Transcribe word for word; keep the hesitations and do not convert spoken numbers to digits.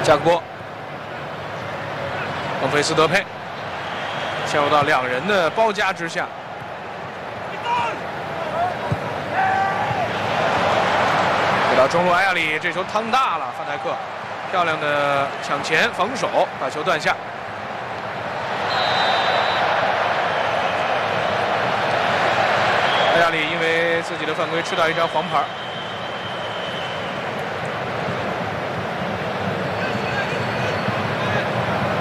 加克波，孟菲斯德佩陷入到两人的包夹之下。给到中路埃亚里，这球趟大了，范戴克漂亮的抢前防守，把球断下。埃亚里因为自己的犯规吃到一张黄牌。